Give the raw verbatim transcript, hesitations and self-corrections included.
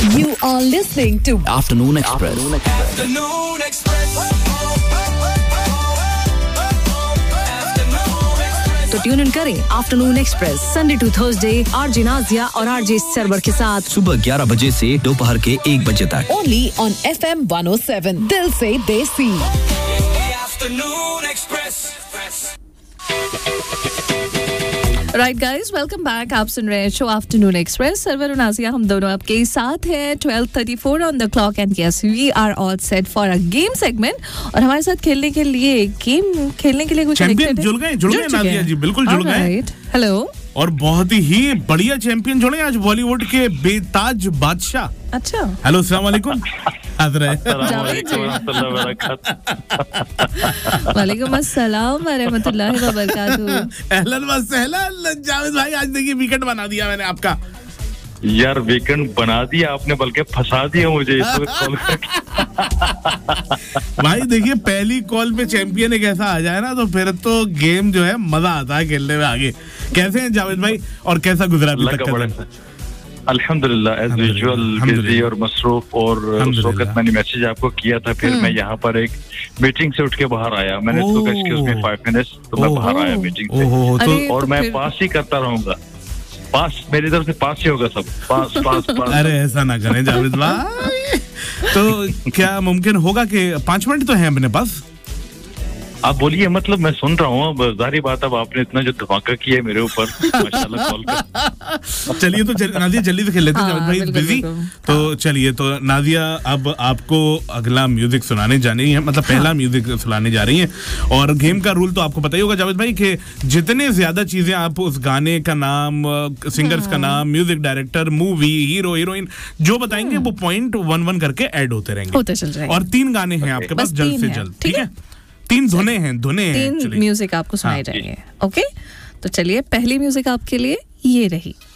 You are listening to Afternoon Express. Afternoon Express. तो tune in करें afternoon express Sunday to Thursday RJ Nazia और RJ server के साथ सुबह ग्यारह बजे से दोपहर के एक बजे तक only on FM one O seven दिल से देसी Afternoon Express. Right guys, welcome back. आप सुन रहे हैं शो आफ्टरनून एक्सप्रेस। सरवर और नाजिया हम दोनों आपके साथ हैं। Twelve thirty four on the clock and yes we are all set for a game segment. और हमारे साथ खेलने के लिए गेम खेलने के लिए कुछ चैंपियन जुड़ गए जुड़ गए नादिया जी, बिल्कुल जुड़ गए। हेलो। और बहुत ही बढ़िया चैंपियन जुड़े आज, बॉलीवुड के बेताज बादशाह। अच्छा, हेलो, अस्सलाम वालेकुम। वालेकुम अस्सलाम व रहमतुल्लाहि व बरकातहू। अहलन व सहलन जावेद भाई, आज देखिए वीकेंड बना दिया मैंने आपका। यार वीकेंड बना दिया आपने, बल्कि फंसा दिया मुझे इस वक्त कॉल करके। भाई देखिए, पहली कॉल पे चैंपियन एक ऐसा आ जाए ना, तो फिर तो गेम जो है मजा आता है खेलने में आगे। कैसे हैं जावेद भाई और कैसा गुजरा अभी तक का दिन? अल्हम्दुलिल्लाह एज यूजुअल बिजी और मसरूफ। और उस वक्त मैंने मैसेज आपको किया था, फिर मैं यहाँ पर एक मीटिंग से उठ के बाहर आया। मैंने तो एक्सक्यूज मी फाइव मिनट्स, तो मैं बाहर आया मीटिंग से। और मैं पास ही करता रहूंगा, पास मेरी तरफ से पास ही होगा सब। पास पास पास। अरे ऐसा ना करें जावेद भाई। तो क्या मुमकिन होगा कि पांच मिनट तो है अपने पास? आप बोलिए, मतलब मैं सुन रहा हूँ। अब जाहिर बात, अब आपने इतना जो धमाका किया है मेरे ऊपर, माशाल्लाह कॉल कर। चलिए तो जल, नादिया जल्दी से खेल लेते हैं। जावेद भाई बिजी, तो चलिए तो नादिया अब आपको अगला म्यूजिक सुनाने जानी है, मतलब पहला म्यूजिक सुनाने जा रही हैं। और गेम का रूल तो आपको पता ही होगा जावेद भाई, कि जितने ज्यादा चीजें आप उस गाने का नाम, सिंगर्स का नाम, music director, movie, hero, heroine जो बताएंगे वो पॉइंट वन वन करके ऐड होते रहेंगे। होते चल जाएंगे। और तीन गाने हैं आपके पास, जल्द से जल्द, ठीक है? तीन धुने हैं, धुने हैं, तीन म्यूजिक आपको सुनाए जाएंगे। ओके, तो चलिए पहली म्यूजिक आपके लिए ये रही।